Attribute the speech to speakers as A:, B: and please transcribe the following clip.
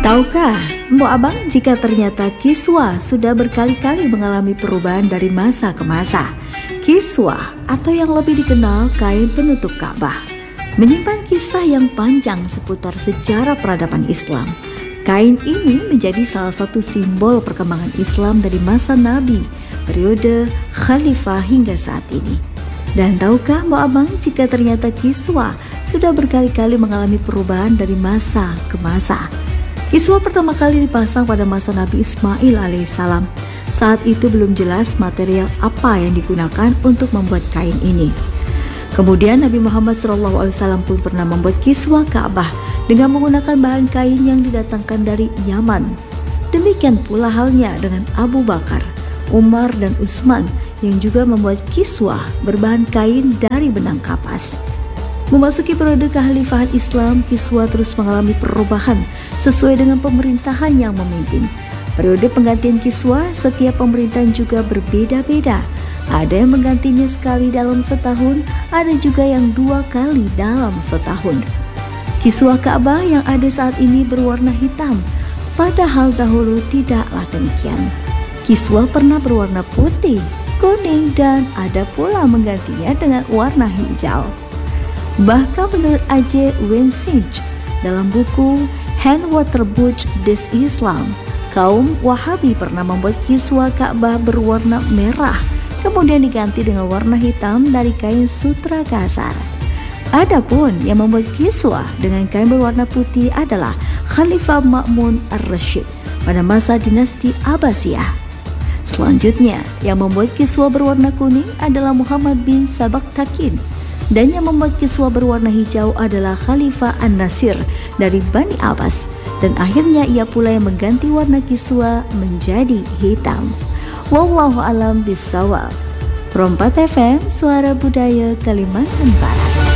A: Tahukah, Mbok Abang, jika ternyata kiswah sudah berkali-kali mengalami perubahan dari masa ke masa. Kiswah atau yang lebih dikenal kain penutup Ka'bah menyimpan kisah yang panjang seputar sejarah peradaban Islam. Kain ini menjadi salah satu simbol perkembangan Islam dari masa Nabi, periode Khalifah hingga saat ini. Dan tahukah Mbok Abang, jika ternyata kiswah sudah berkali-kali mengalami perubahan dari masa ke masa. Kiswah pertama kali dipasang pada masa Nabi Ismail alaihissalam. Saat itu belum jelas material apa yang digunakan untuk membuat kain ini. Kemudian Nabi Muhammad SAW pun pernah membuat kiswah Ka'bah dengan menggunakan bahan kain yang didatangkan dari Yaman. Demikian pula halnya dengan Abu Bakar, Umar, dan Utsman yang juga membuat kiswah berbahan kain dari benang kapas. Memasuki periode kekhalifahan Islam, kiswah terus mengalami perubahan sesuai dengan pemerintahan yang memimpin. Periode penggantian kiswah setiap pemerintahan juga berbeda-beda. Ada yang menggantinya sekali dalam setahun, ada juga yang 2 kali dalam setahun. Kiswah Ka'bah yang ada saat ini berwarna hitam, padahal dahulu tidaklah demikian. Kiswah pernah berwarna putih, kuning, dan ada pula menggantinya dengan warna hijau. Bahkan menurut A.J. Wensich dalam buku Handwaterbuch des Islam, kaum Wahabi pernah membuat kiswah Ka'bah berwarna merah, kemudian diganti dengan warna hitam dari kain sutra kasar. Adapun yang membuat kiswah dengan kain berwarna putih adalah Khalifah Ma'mun ar-Rasyid pada masa dinasti Abbasiyah. Selanjutnya, yang membuat kiswah berwarna kuning adalah Muhammad bin Sabaktakin. Dan yang membuat kiswah berwarna hijau adalah Khalifah An-Nasir dari Bani Abbas. Dan akhirnya ia pula yang mengganti warna kiswah menjadi hitam. Wallahu a'lam bishawab. Perompat FM, Suara Budaya Kalimantan Barat.